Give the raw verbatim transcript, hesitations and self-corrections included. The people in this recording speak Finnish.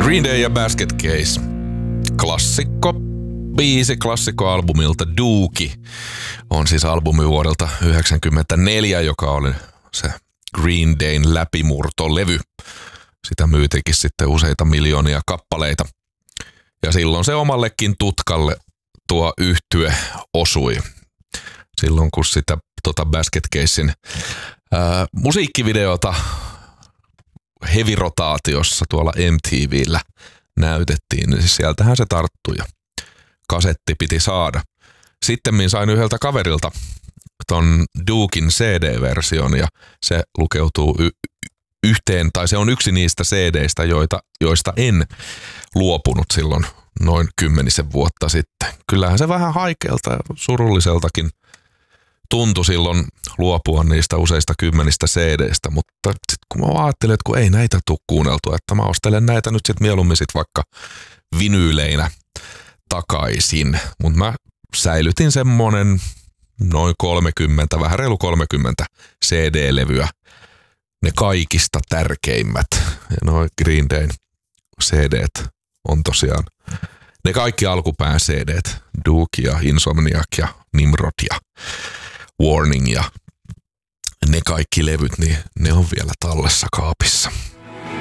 Green Day ja Basket Case. Klassikko biisi klassikkoalbumilta Dookie on siis albumi vuodelta yhdeksänkymmentäneljä, joka oli se Green Dayn läpimurtolevy. Sitä myytikin sitten useita miljoonia kappaleita. Ja silloin se omallekin tutkalle tuo yhtye osui. Silloin kun sitä tota Basket Casen ää, musiikkivideota hevirotaatiossa tuolla M T V:llä näytettiin, niin siis sieltähän se tarttui ja kasetti piti saada. Sitten sain yhdeltä kaverilta ton Dookin C D-version ja se lukeutuu y- yhteen, tai se on yksi niistä C D:istä, joita, joista en luopunut silloin noin kymmenisen vuotta sitten. Kyllähän se vähän haikealta ja surulliseltakin tuntui silloin luopua niistä useista kymmenistä C D:stä, mutta sitten kun mä ajattelin, että kun ei näitä tule kuunneltua, että mä ostelen näitä nyt sitten mieluummin sit vaikka vinyyleinä takaisin. Mutta mä säilytin semmonen noin kolmekymmentä, vähän reilu kolmekymmentä C D-levyä, ne kaikista tärkeimmät. Ja noi Green Dayn C D:t on tosiaan ne kaikki alkupään C D:t, Dookie ja Insomniac ja Nimrod ja Warning ja ne kaikki levyt, niin ne on vielä tallessa kaapissa.